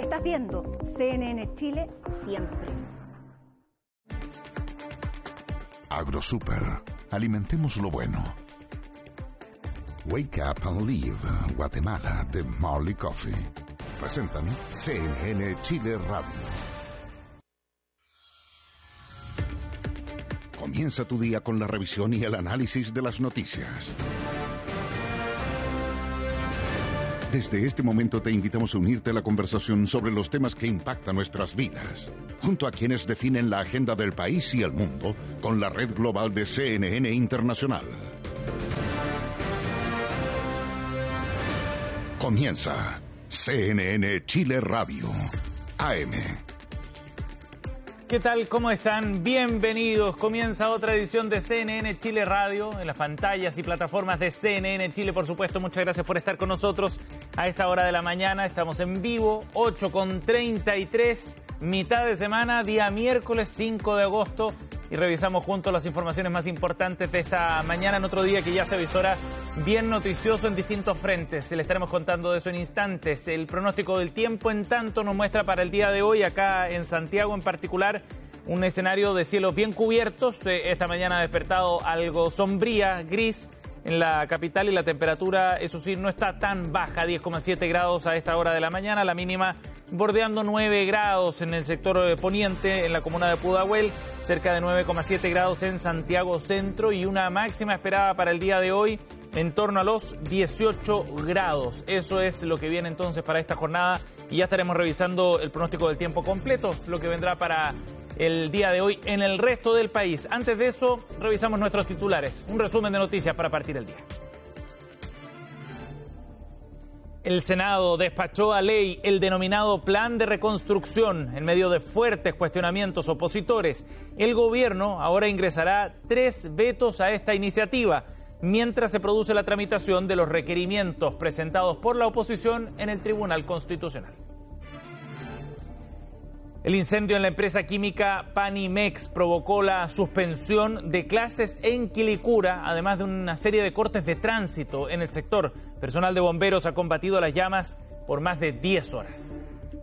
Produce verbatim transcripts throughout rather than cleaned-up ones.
Estás viendo C N N Chile siempre. AgroSuper. Alimentemos lo bueno. Wake Up and Live, Guatemala, de Marley Coffee. Presentan C N N Chile Radio. Comienza tu día con la revisión y el análisis de las noticias. Desde este momento te invitamos a unirte a la conversación sobre los temas que impactan nuestras vidas, junto a quienes definen la agenda del país y el mundo, con la red global de C N N Internacional. Comienza C N N Chile Radio, A M. ¿Qué tal? ¿Cómo están? Bienvenidos. Comienza otra edición de C N N Chile Radio en las pantallas y plataformas de C N N Chile, por supuesto. Muchas gracias por estar con nosotros a esta hora de la mañana. Estamos en vivo, ocho con treinta y tres, mitad de semana, día miércoles cinco de agosto. Y revisamos juntos las informaciones más importantes de esta mañana, en otro día que ya se avisora bien noticioso en distintos frentes. Le estaremos contando de eso en instantes. El pronóstico del tiempo, en tanto, nos muestra para el día de hoy, acá en Santiago en particular, un escenario de cielos bien cubiertos. Esta mañana ha despertado algo sombría, gris en la capital, y la temperatura, eso sí, no está tan baja, diez coma siete grados a esta hora de la mañana, la mínima bordeando nueve grados en el sector poniente, en la comuna de Pudahuel, cerca de nueve coma siete grados en Santiago Centro, y una máxima esperada para el día de hoy en torno a los dieciocho grados. Eso es lo que viene entonces para esta jornada, y ya estaremos revisando el pronóstico del tiempo completo, lo que vendrá para el día de hoy en el resto del país. Antes de eso, revisamos nuestros titulares, un resumen de noticias para partir el día. El Senado despachó a ley el denominado Plan de Reconstrucción en medio de fuertes cuestionamientos opositores. El gobierno ahora ingresará tres vetos a esta iniciativa, mientras se produce la tramitación de los requerimientos presentados por la oposición en el Tribunal Constitucional. El incendio en la empresa química Panimex provocó la suspensión de clases en Quilicura, además de una serie de cortes de tránsito en el sector. Personal de bomberos ha combatido las llamas por más de diez horas.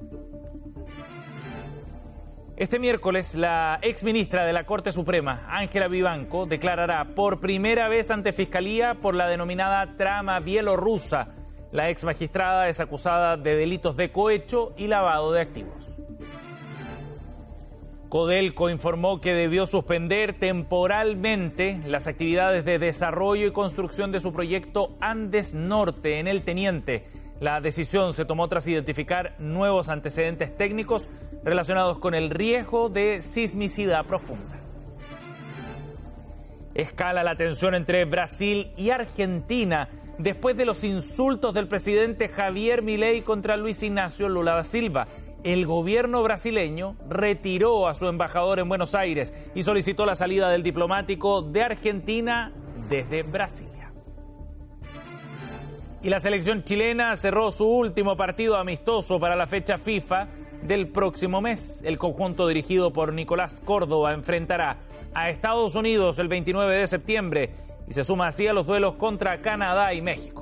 Este miércoles, la exministra de la Corte Suprema, Ángela Vivanco, declarará por primera vez ante Fiscalía por la denominada trama bielorrusa. La ex magistrada es acusada de delitos de cohecho y lavado de activos. Codelco informó que debió suspender temporalmente las actividades de desarrollo y construcción de su proyecto Andes Norte en El Teniente. La decisión se tomó tras identificar nuevos antecedentes técnicos relacionados con el riesgo de sismicidad profunda. Escala la tensión entre Brasil y Argentina después de los insultos del presidente Javier Milei contra Luis Ignacio Lula da Silva. El gobierno brasileño retiró a su embajador en Buenos Aires y solicitó la salida del diplomático de Argentina desde Brasilia. Y la selección chilena cerró su último partido amistoso para la fecha FIFA del próximo mes. El conjunto dirigido por Nicolás Córdoba enfrentará a Estados Unidos el veintinueve de septiembre y se suma así a los duelos contra Canadá y México.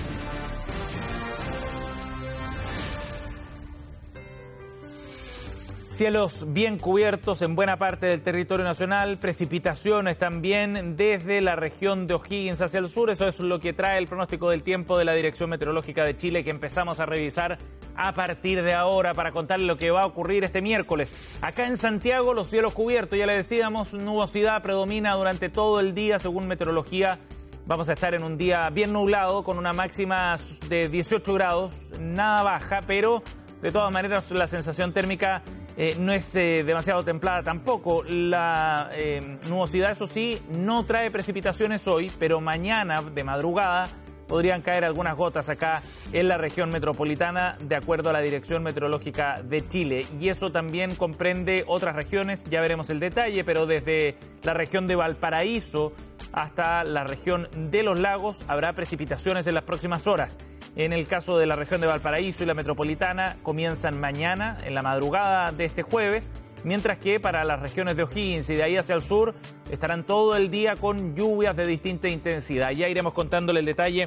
Cielos bien cubiertos en buena parte del territorio nacional, precipitaciones también desde la región de O'Higgins hacia el sur. Eso es lo que trae el pronóstico del tiempo de la Dirección Meteorológica de Chile, que empezamos a revisar a partir de ahora para contarles lo que va a ocurrir este miércoles. Acá en Santiago los cielos cubiertos, ya le decíamos, nubosidad predomina durante todo el día según meteorología. Vamos a estar en un día bien nublado con una máxima de dieciocho grados, nada baja, pero de todas maneras la sensación térmica Eh, no es eh, demasiado templada tampoco. La eh, nubosidad, eso sí, no trae precipitaciones hoy, pero mañana de madrugada podrían caer algunas gotas acá en la región metropolitana, de acuerdo a la Dirección Meteorológica de Chile. Y eso también comprende otras regiones, ya veremos el detalle, pero desde la región de Valparaíso hasta la región de los lagos habrá precipitaciones en las próximas horas. En el caso de la región de Valparaíso y la metropolitana, comienzan mañana, en la madrugada de este jueves, mientras que para las regiones de O'Higgins y de ahí hacia el sur estarán todo el día con lluvias de distinta intensidad. Ya iremos contándole el detalle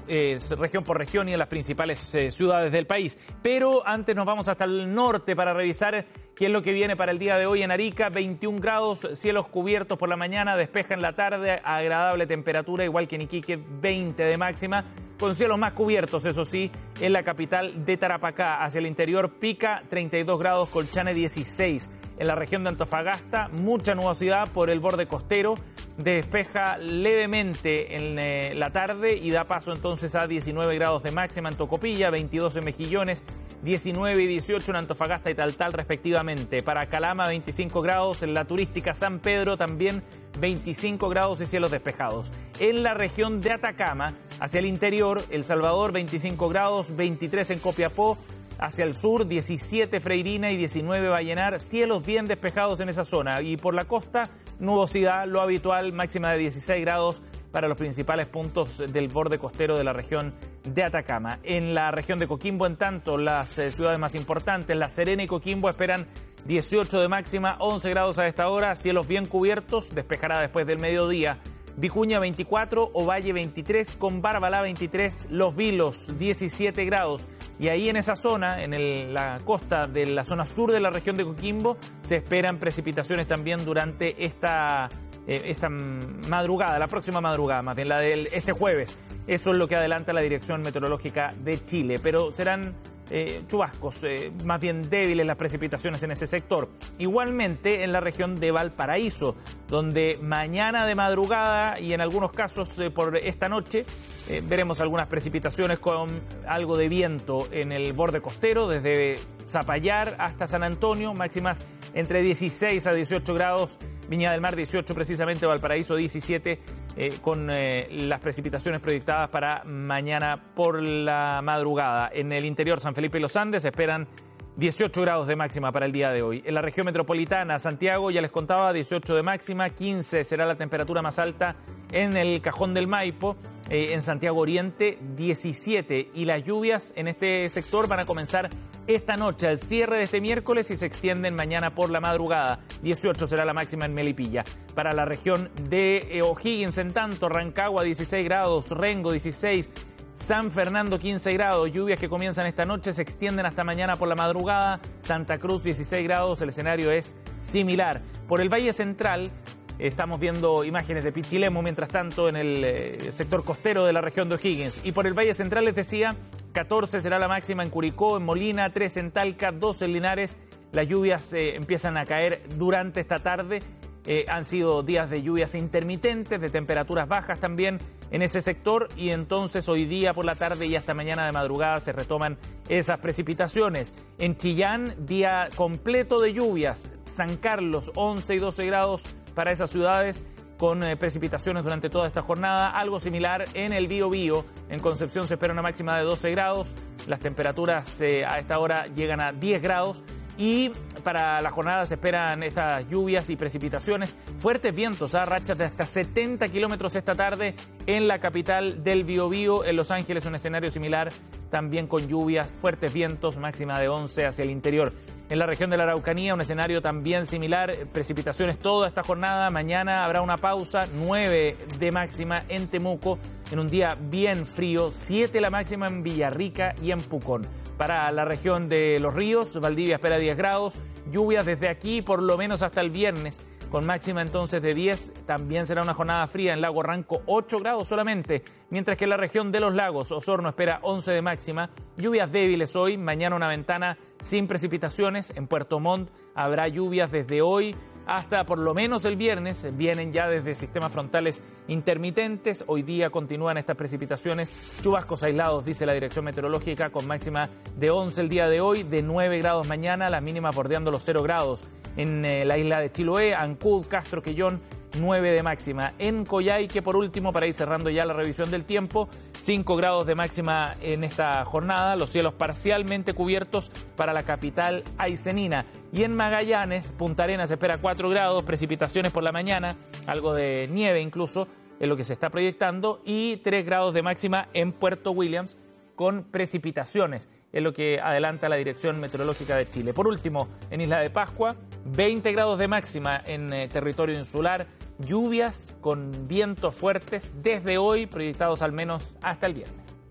eh, región por región y en las principales eh, ciudades del país. Pero antes nos vamos hasta el norte para revisar qué es lo que viene para el día de hoy en Arica. veintiún grados, cielos cubiertos por la mañana, despeja en la tarde, agradable temperatura, igual que en Iquique, veinte de máxima, con cielos más cubiertos, eso sí, en la capital de Tarapacá. Hacia el interior pica treinta y dos grados, Colchane dieciséis. En la región de Antofagasta, mucha nubosidad por el borde costero, despeja levemente en eh, la tarde y da paso entonces a diecinueve grados de máxima en Tocopilla, veintidós en Mejillones, diecinueve y dieciocho en Antofagasta y Taltal respectivamente. Para Calama, veinticinco grados, en la turística San Pedro también veinticinco grados y cielos despejados. En la región de Atacama, hacia el interior, El Salvador, veinticinco grados, veintitrés en Copiapó, hacia el sur, diecisiete Freirina y diecinueve Vallenar, cielos bien despejados en esa zona. Y por la costa, nubosidad, lo habitual, máxima de dieciséis grados para los principales puntos del borde costero de la región de Atacama. En la región de Coquimbo, en tanto, las eh, ciudades más importantes, La Serena y Coquimbo, esperan dieciocho de máxima, once grados a esta hora, cielos bien cubiertos, despejará después del mediodía. Vicuña veinticuatro, Ovalle veintitrés, con Barbalá veintitrés, Los Vilos diecisiete grados. Y ahí en esa zona, en el, la costa de la zona sur de la región de Coquimbo, se esperan precipitaciones también durante esta, eh, esta madrugada, la próxima madrugada, más bien la de este jueves. Eso es lo que adelanta la Dirección Meteorológica de Chile, pero serán eh, chubascos, eh, más bien débiles las precipitaciones en ese sector. Igualmente en la región de Valparaíso, donde mañana de madrugada y en algunos casos eh, por esta noche, Eh, veremos algunas precipitaciones con algo de viento en el borde costero, desde Zapallar hasta San Antonio, máximas entre dieciséis a dieciocho grados, Viña del Mar dieciocho precisamente, Valparaíso diecisiete, eh, con eh, las precipitaciones proyectadas para mañana por la madrugada. En el interior, San Felipe y los Andes esperan dieciocho grados de máxima para el día de hoy. En la región metropolitana, Santiago, ya les contaba, dieciocho de máxima, quince será la temperatura más alta en el Cajón del Maipo, eh, en Santiago Oriente diecisiete, y las lluvias en este sector van a comenzar esta noche, al cierre de este miércoles, y se extienden mañana por la madrugada. dieciocho será la máxima en Melipilla. Para la región de O'Higgins, en tanto, Rancagua dieciséis grados, Rengo dieciséis, San Fernando quince grados, lluvias que comienzan esta noche, se extienden hasta mañana por la madrugada. Santa Cruz dieciséis grados, el escenario es similar. Por el Valle Central estamos viendo imágenes de Pichilemu, mientras tanto, en el eh, sector costero de la región de O'Higgins. Y por el Valle Central les decía, catorce será la máxima en Curicó, en Molina, trece en Talca, doce en Linares. Las lluvias eh, empiezan a caer durante esta tarde. Eh, han sido días de lluvias intermitentes, de temperaturas bajas también en ese sector, y entonces hoy día por la tarde y hasta mañana de madrugada se retoman esas precipitaciones. En Chillán, día completo de lluvias. San Carlos, once y doce grados para esas ciudades, con eh, precipitaciones durante toda esta jornada. Algo similar en el Biobío. En Concepción se espera una máxima de doce grados. Las temperaturas eh, a esta hora llegan a diez grados. Y para la jornada se esperan estas lluvias y precipitaciones, fuertes vientos, ¿eh? Rachas de hasta setenta kilómetros esta tarde en la capital del Biobío. En Los Ángeles un escenario similar, también con lluvias, fuertes vientos, máxima de once hacia el interior. En la región de la Araucanía un escenario también similar, precipitaciones toda esta jornada. Mañana habrá una pausa, nueve de máxima en Temuco, en un día bien frío, siete la máxima en Villarrica y en Pucón. Para la región de Los Ríos, Valdivia espera diez grados, lluvias desde aquí por lo menos hasta el viernes, con máxima entonces de diez. También será una jornada fría en Lago Ranco, ocho grados solamente, mientras que en la región de Los Lagos, Osorno espera once de máxima, lluvias débiles hoy, mañana una ventana sin precipitaciones. En Puerto Montt habrá lluvias desde hoy hasta por lo menos el viernes, vienen ya desde sistemas frontales intermitentes. Hoy día continúan estas precipitaciones, chubascos aislados, dice la Dirección Meteorológica, con máxima de once el día de hoy, de nueve grados mañana, las mínimas bordeando los cero grados. En eh, la isla de Chiloé, Ancud, Castro, Quellón, nueve de máxima. En Coyhaique, por último, para ir cerrando ya la revisión del tiempo, cinco grados de máxima en esta jornada, los cielos parcialmente cubiertos para la capital aicenina. Y en Magallanes, Punta Arenas espera cuatro grados, precipitaciones por la mañana, algo de nieve incluso, es lo que se está proyectando, y tres grados de máxima en Puerto Williams, con precipitaciones, es lo que adelanta la Dirección Meteorológica de Chile. Por último, en Isla de Pascua, veinte grados de máxima en eh, territorio insular, lluvias con vientos fuertes desde hoy, proyectados al menos hasta el viernes.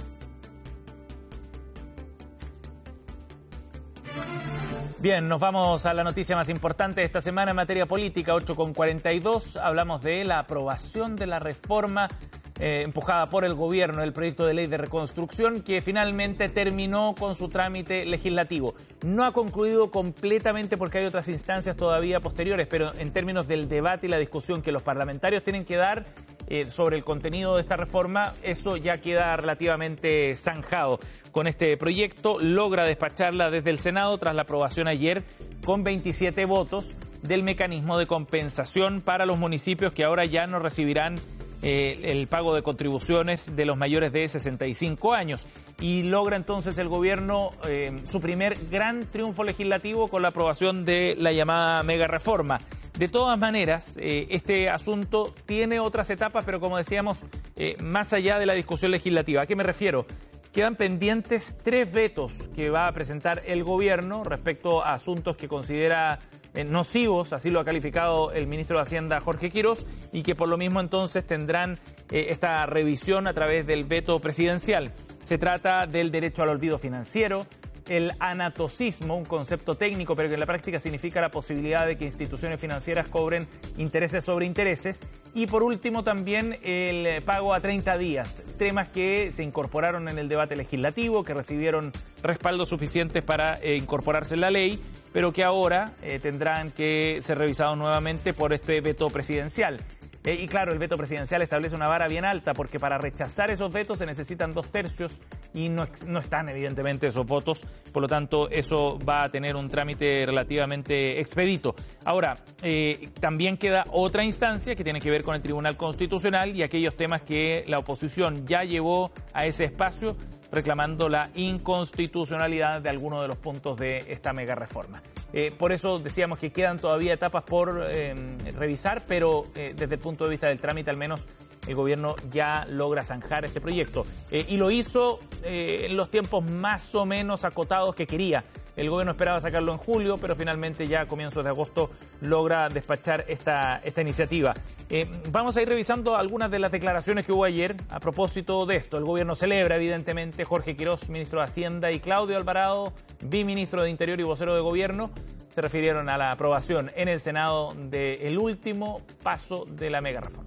Bien, nos vamos a la noticia más importante de esta semana en materia política, ocho con cuarenta y dos. Hablamos de la aprobación de la reforma eh, empujada por el gobierno, el proyecto de ley de reconstrucción, que finalmente terminó con su trámite legislativo. No ha concluido completamente porque hay otras instancias todavía posteriores, pero en términos del debate y la discusión que los parlamentarios tienen que dar eh, sobre el contenido de esta reforma, eso ya queda relativamente zanjado. Con este proyecto logra despacharla desde el Senado tras la aprobación ayer con veintisiete votos del mecanismo de compensación para los municipios que ahora ya no recibirán eh, el pago de contribuciones de los mayores de sesenta y cinco años. Y logra entonces el gobierno eh, su primer gran triunfo legislativo con la aprobación de la llamada mega reforma. De todas maneras, eh, este asunto tiene otras etapas, pero como decíamos, eh, más allá de la discusión legislativa. ¿A qué me refiero? Quedan pendientes tres vetos que va a presentar el gobierno respecto a asuntos que considera eh, nocivos, así lo ha calificado el ministro de Hacienda Jorge Quiroz, y que por lo mismo entonces tendrán eh, esta revisión a través del veto presidencial. Se trata del derecho al olvido financiero, el anatocismo, un concepto técnico, pero que en la práctica significa la posibilidad de que instituciones financieras cobren intereses sobre intereses. Y por último también el pago a treinta días, temas que se incorporaron en el debate legislativo, que recibieron respaldos suficientes para eh, incorporarse en la ley, pero que ahora eh, tendrán que ser revisados nuevamente por este veto presidencial. Eh, y claro, el veto presidencial establece una vara bien alta porque para rechazar esos vetos se necesitan dos tercios y no, no están evidentemente esos votos, por lo tanto eso va a tener un trámite relativamente expedito. Ahora, eh, también queda otra instancia que tiene que ver con el Tribunal Constitucional y aquellos temas que la oposición ya llevó a ese espacio reclamando la inconstitucionalidad de algunos de los puntos de esta mega reforma. Eh, por eso decíamos que quedan todavía etapas por eh, revisar, pero eh, desde el punto de vista del trámite al menos el gobierno ya logra zanjar este proyecto. Eh, y lo hizo eh, en los tiempos más o menos acotados que quería. El gobierno esperaba sacarlo en julio, pero finalmente ya a comienzos de agosto logra despachar esta, esta iniciativa. Eh, vamos a ir revisando algunas de las declaraciones que hubo ayer a propósito de esto. El gobierno celebra, evidentemente, Jorge Quiroz, ministro de Hacienda, y Claudio Alvarado, viceministro de Interior y vocero de gobierno, se refirieron a la aprobación en el Senado del último paso de la mega reforma.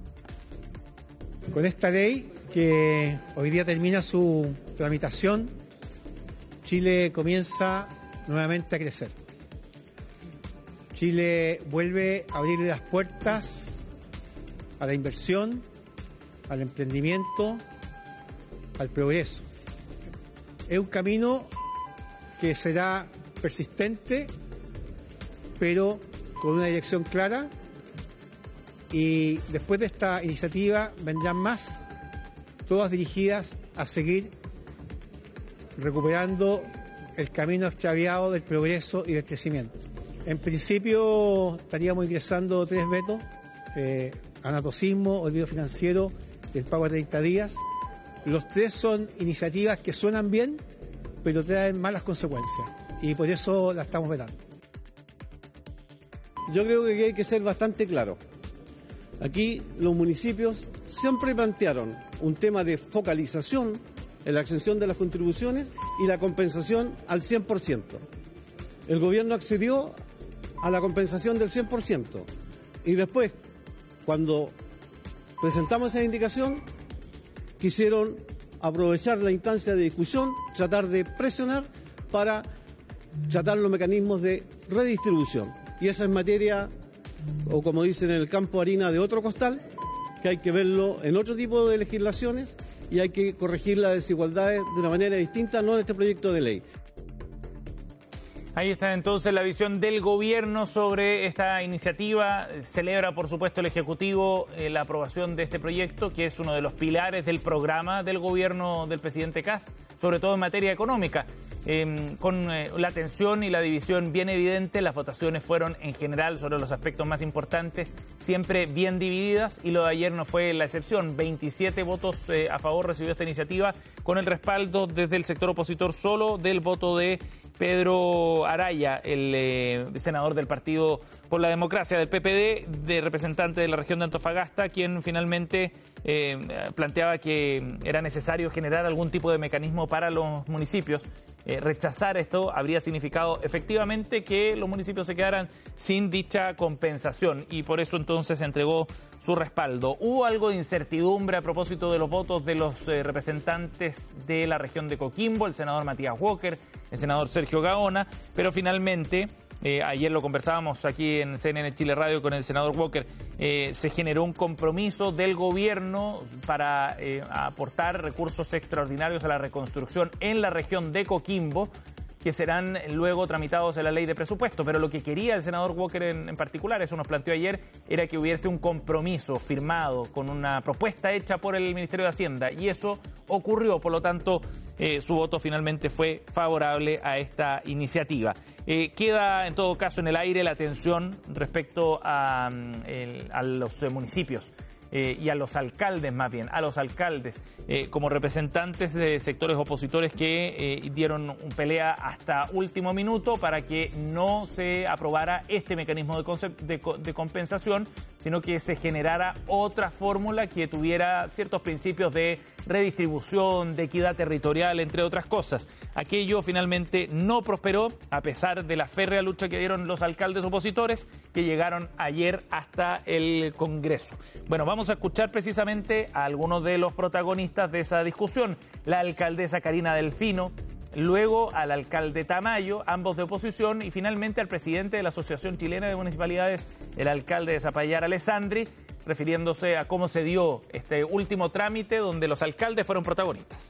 Con esta ley que hoy día termina su tramitación, Chile comienza nuevamente a crecer. Chile vuelve a abrir las puertas a la inversión, al emprendimiento, al progreso. Es un camino que será persistente, pero con una dirección clara. Y después de esta iniciativa vendrán más, todas dirigidas a seguir recuperando el camino extraviado del progreso y del crecimiento. En principio estaríamos ingresando tres vetos, eh, anatocismo, olvido financiero y el pago a treinta días. Los tres son iniciativas que suenan bien, pero traen malas consecuencias y por eso la estamos vetando. Yo creo que hay que ser bastante claro. Aquí los municipios siempre plantearon un tema de focalización en la exención de las contribuciones y la compensación al cien por ciento. El gobierno accedió a la compensación del cien por ciento y después, cuando presentamos esa indicación, quisieron aprovechar la instancia de discusión, tratar de presionar para tratar los mecanismos de redistribución. Y esa es materia, o como dicen en el campo, harina de otro costal, que hay que verlo en otro tipo de legislaciones y hay que corregir las desigualdades de una manera distinta, no en este proyecto de ley. Ahí está entonces la visión del gobierno sobre esta iniciativa. Celebra, por supuesto, el Ejecutivo eh, la aprobación de este proyecto, que es uno de los pilares del programa del gobierno del presidente Kast, sobre todo en materia económica. Eh, con eh, la tensión y la división bien evidente, las votaciones fueron en general sobre los aspectos más importantes, siempre bien divididas, y lo de ayer no fue la excepción. veintisiete votos eh, a favor recibió esta iniciativa, con el respaldo desde el sector opositor solo del voto de Pedro Araya, el eh, senador del Partido por la Democracia, del P P D, de representante de la región de Antofagasta, quien finalmente eh, planteaba que era necesario generar algún tipo de mecanismo para los municipios eh, rechazar esto habría significado efectivamente que los municipios se quedaran sin dicha compensación y por eso entonces entregó su respaldo. Hubo algo de incertidumbre a propósito de los votos de los eh, representantes de la región de Coquimbo, el senador Matías Walker, el senador Sergio Gaona, pero finalmente... Eh, ayer lo conversábamos aquí en C N N Chile Radio con el senador Walker, eh, se generó un compromiso del gobierno para eh, aportar recursos extraordinarios a la reconstrucción en la región de Coquimbo, que serán luego tramitados en la ley de presupuesto. Pero lo que quería el senador Walker en, en particular, eso nos planteó ayer, era que hubiese un compromiso firmado con una propuesta hecha por el Ministerio de Hacienda, y eso ocurrió, por lo tanto eh, su voto finalmente fue favorable a esta iniciativa. Eh, queda en todo caso en el aire la atención respecto a, el, a los eh, municipios. Eh, y a los alcaldes más bien, a los alcaldes, eh, como representantes de sectores opositores que eh, dieron un pelea hasta último minuto para que no se aprobara este mecanismo de, de, de compensación, sino que se generara otra fórmula que tuviera ciertos principios de redistribución, de equidad territorial, entre otras cosas. Aquello finalmente no prosperó, a pesar de la férrea lucha que dieron los alcaldes opositores, que llegaron ayer hasta el Congreso. Bueno, vamos Vamos a escuchar precisamente a algunos de los protagonistas de esa discusión. La alcaldesa Karina Delfino, luego al alcalde Tamayo, ambos de oposición, y finalmente al presidente de la Asociación Chilena de Municipalidades, el alcalde de Zapallar, Alessandri, refiriéndose a cómo se dio este último trámite donde los alcaldes fueron protagonistas.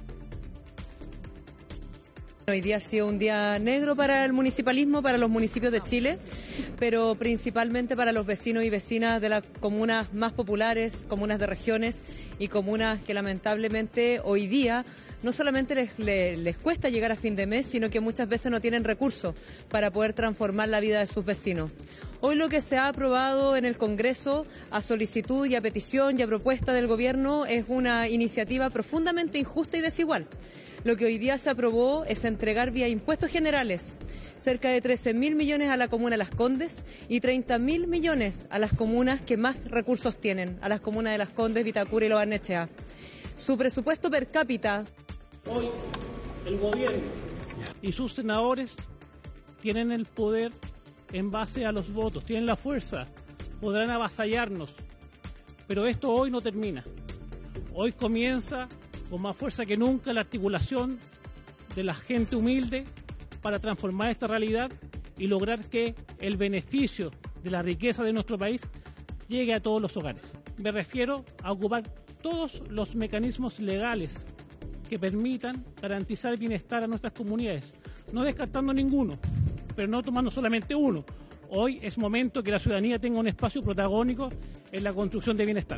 Hoy día ha sido un día negro para el municipalismo, para los municipios de Chile, pero principalmente para los vecinos y vecinas de las comunas más populares, comunas de regiones y comunas que lamentablemente hoy día no solamente les, les, les cuesta llegar a fin de mes, sino que muchas veces no tienen recursos para poder transformar la vida de sus vecinos. Hoy lo que se ha aprobado en el Congreso a solicitud y a petición y a propuesta del Gobierno es una iniciativa profundamente injusta y desigual. Lo que hoy día se aprobó es entregar vía impuestos generales cerca de trece mil millones a la comuna Las Condes y treinta mil millones a las comunas que más recursos tienen, a las comunas de Las Condes, Vitacura y Lo Barnechea. Su presupuesto per cápita. Hoy el gobierno y sus senadores tienen el poder en base a los votos, tienen la fuerza, podrán avasallarnos, pero esto hoy no termina. Hoy comienza con más fuerza que nunca la articulación de la gente humilde para transformar esta realidad y lograr que el beneficio de la riqueza de nuestro país llegue a todos los hogares. Me refiero a ocupar todos los mecanismos legales que permitan garantizar el bienestar a nuestras comunidades, no descartando ninguno, pero no tomando solamente uno. Hoy es momento que la ciudadanía tenga un espacio protagónico en la construcción de bienestar.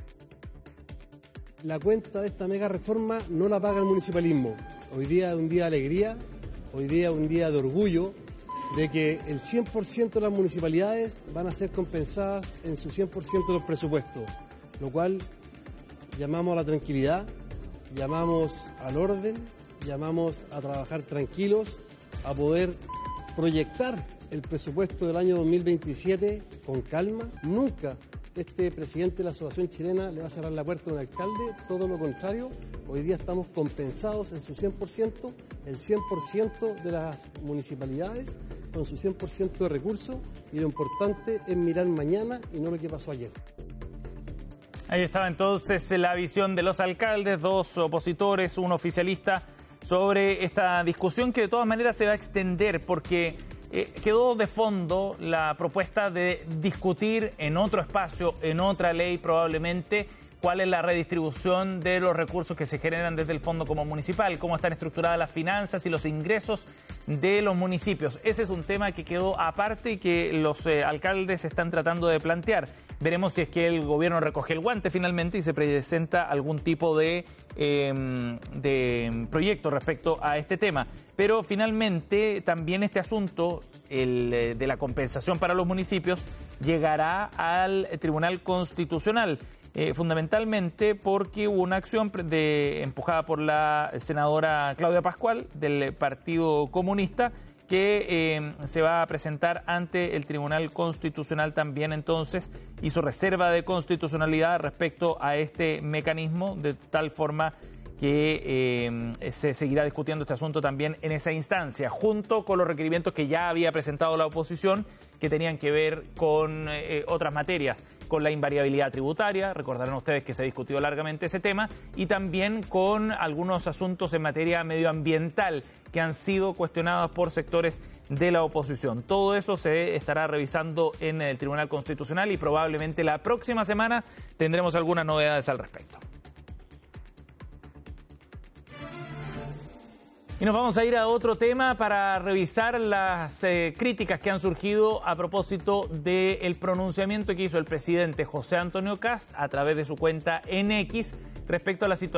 La cuenta de esta mega reforma no la paga el municipalismo. Hoy día es un día de alegría, hoy día es un día de orgullo de que el cien por ciento de las municipalidades van a ser compensadas en su cien por ciento de los presupuestos, lo cual llamamos a la tranquilidad, llamamos al orden, llamamos a trabajar tranquilos, a poder proyectar el presupuesto del año dos mil veintisiete con calma. Nunca este presidente de la Asociación Chilena le va a cerrar la puerta a un alcalde, todo lo contrario. Hoy día estamos compensados en su cien por ciento, el cien por ciento de las municipalidades con su cien por ciento de recursos, y lo importante es mirar mañana y no lo que pasó ayer. Ahí estaba entonces la visión de los alcaldes, dos opositores, un oficialista, sobre esta discusión que de todas maneras se va a extender porque eh, quedó de fondo la propuesta de discutir en otro espacio, en otra ley probablemente, cuál es la redistribución de los recursos que se generan desde el Fondo Común Municipal, cómo están estructuradas las finanzas y los ingresos de los municipios. Ese es un tema que quedó aparte y que los eh, alcaldes están tratando de plantear. Veremos si es que el gobierno recoge el guante finalmente y se presenta algún tipo de, eh, de proyecto respecto a este tema. Pero finalmente también este asunto, el eh, de la compensación para los municipios, llegará al Tribunal Constitucional. Eh, fundamentalmente porque hubo una acción de, empujada por la senadora Claudia Pascual del Partido Comunista que eh, se va a presentar ante el Tribunal Constitucional también. Entonces hizo reserva de constitucionalidad respecto a este mecanismo, de tal forma que eh, se seguirá discutiendo este asunto también en esa instancia, junto con los requerimientos que ya había presentado la oposición, que tenían que ver con eh, otras materias, con la invariabilidad tributaria, recordarán ustedes que se discutió largamente ese tema, y también con algunos asuntos en materia medioambiental que han sido cuestionados por sectores de la oposición. Todo eso se estará revisando en el Tribunal Constitucional y probablemente la próxima semana tendremos algunas novedades al respecto. Y nos vamos a ir a otro tema para revisar las eh, críticas que han surgido a propósito del pronunciamiento que hizo el presidente José Antonio Kast a través de su cuenta en X respecto a la situación